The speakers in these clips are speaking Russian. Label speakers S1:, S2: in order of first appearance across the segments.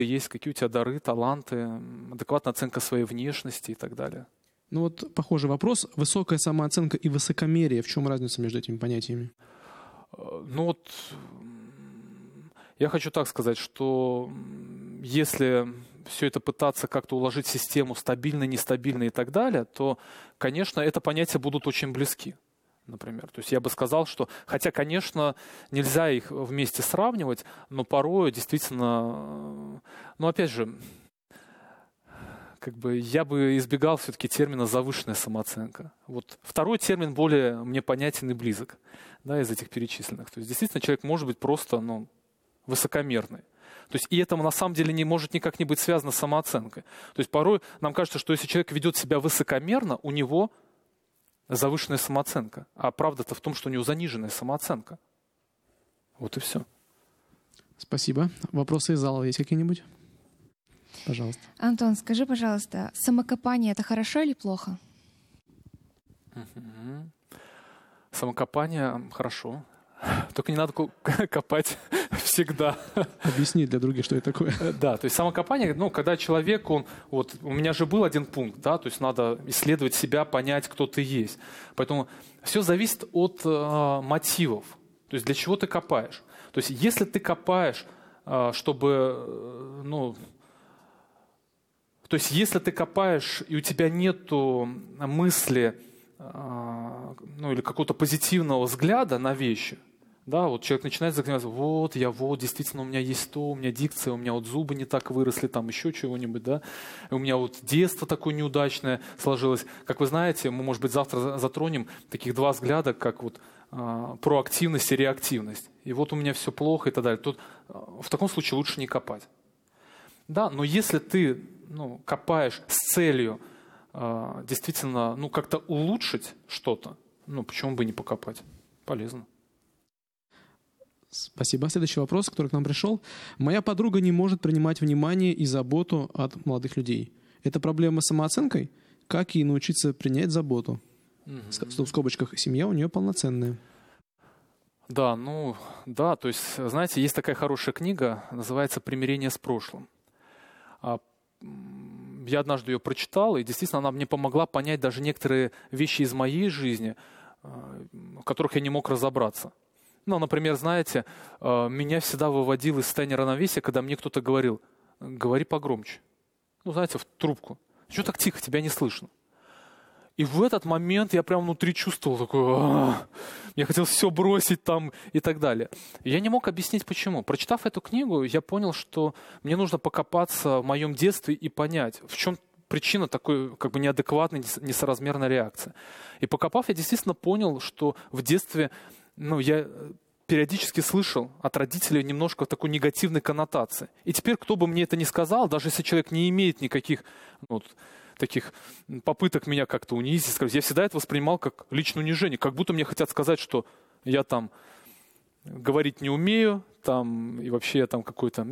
S1: есть, какие у тебя дары, таланты, адекватная оценка своей внешности и так далее.
S2: Ну вот похожий вопрос. Высокая самооценка и высокомерие. В чем разница между этими понятиями?
S1: Ну вот, я хочу так сказать, что если все это пытаться как-то уложить в систему стабильно, нестабильно и так далее, то, конечно, это понятия будут очень близки, например. То есть я бы сказал, что, хотя, конечно, нельзя их вместе сравнивать, но порой действительно, ну опять же, я бы избегал все-таки термина «завышенная самооценка». Вот второй термин более мне понятен и близок, да, из этих перечисленных. То есть действительно человек может быть просто высокомерный. То есть и это на самом деле не может никак не быть связано с самооценкой. То есть порой нам кажется, что если человек ведет себя высокомерно, у него завышенная самооценка. А правда-то в том, что у него заниженная самооценка. Вот и все.
S2: Спасибо. Вопросы из зала есть какие-нибудь? Пожалуйста.
S3: Антон, скажи, пожалуйста, самокопание — это хорошо или плохо?
S1: Самокопание хорошо. Только не надо копать всегда.
S2: Объясни для других, что это такое.
S1: Да, то есть самокопание, когда человек, у меня же был один пункт, да, то есть надо исследовать себя, понять, кто ты есть. Поэтому все зависит от мотивов. То есть для чего ты копаешь. То есть если ты копаешь, то есть если ты копаешь, и у тебя нету мысли, или какого-то позитивного взгляда на вещи, да, вот человек начинает заниматься, действительно, у меня есть то, у меня дикция, у меня вот зубы не так выросли, там еще чего-нибудь, да, у меня вот детство такое неудачное сложилось. Как вы знаете, мы, может быть, завтра затронем таких два взгляда, как вот проактивность и реактивность. И вот у меня все плохо и так далее. Тут в таком случае лучше не копать. Да, но если ты копаешь с целью действительно как-то улучшить что-то, почему бы не покопать? Полезно.
S2: Спасибо. Следующий вопрос, который к нам пришел. Моя подруга не может принимать внимание и заботу от молодых людей. Это проблема с самооценкой? Как ей научиться принять заботу? В скобочках, семья у нее полноценная.
S1: Да, то есть, знаете, есть такая хорошая книга, называется «Примирение с прошлым». Я однажды ее прочитал, и действительно она мне помогла понять даже некоторые вещи из моей жизни, в которых я не мог разобраться. Например, знаете, меня всегда выводил из состояния равновесия, когда мне кто-то говорил: говори погромче. Знаете, в трубку. Чего так тихо, тебя не слышно? И в этот момент я прям внутри чувствовал такое, я хотел все бросить там и так далее. И я не мог объяснить, почему. Прочитав эту книгу, я понял, что мне нужно покопаться в моем детстве и понять, в чем причина такой неадекватной, несоразмерной реакции. И покопав, я действительно понял, что в детстве я периодически слышал от родителей немножко такой негативной коннотации. И теперь, кто бы мне это ни сказал, даже если человек не имеет никаких таких попыток меня как-то унизить, я всегда это воспринимал как личное унижение, как будто мне хотят сказать, что я там говорить не умею, и вообще я там какой-то...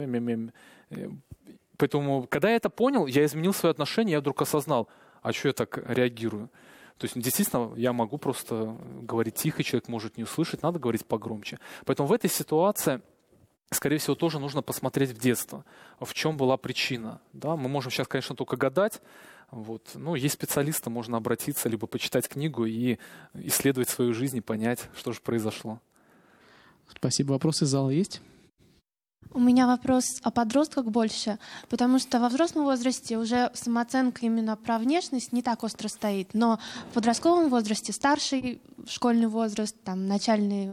S1: Поэтому, когда я это понял, я изменил свои отношения, я вдруг осознал, а что я так реагирую? То есть, действительно, я могу просто говорить тихо, человек может не услышать, надо говорить погромче. Поэтому в этой ситуации, скорее всего, тоже нужно посмотреть в детство, в чем была причина. Да? Мы можем сейчас, конечно, только гадать. Есть специалисты, можно обратиться, либо почитать книгу и исследовать свою жизнь и понять, что же произошло.
S2: Спасибо. Вопросы из зала есть?
S4: У меня вопрос о подростках больше, потому что во взрослом возрасте уже самооценка именно про внешность не так остро стоит, но в подростковом возрасте, старший школьный возраст, начальный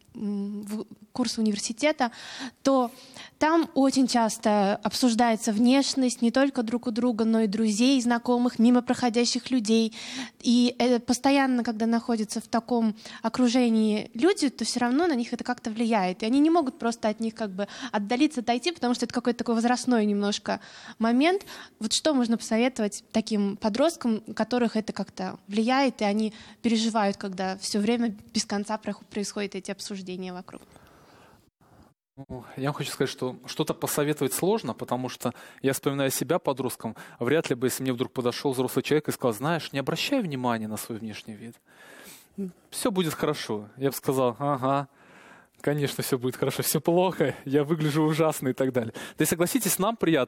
S4: курсы университета, то там очень часто обсуждается внешность не только друг у друга, но и друзей, знакомых, мимо проходящих людей. И постоянно, когда находятся в таком окружении люди, то все равно на них это как-то влияет. И они не могут просто от них отдалиться, отойти, потому что это какой-то такой возрастной немножко момент. Что можно посоветовать таким подросткам, у которых это как-то влияет, и они переживают, когда все время без конца происходят эти обсуждения вокруг?
S1: Я вам хочу сказать, что что-то посоветовать сложно, потому что я вспоминаю себя подростком, вряд ли бы, если мне вдруг подошел взрослый человек и сказал: знаешь, не обращай внимания на свой внешний вид, все будет хорошо. Я бы сказал: ага, Конечно, все будет хорошо, все плохо, я выгляжу ужасно и так далее. Да и согласитесь, нам приятно.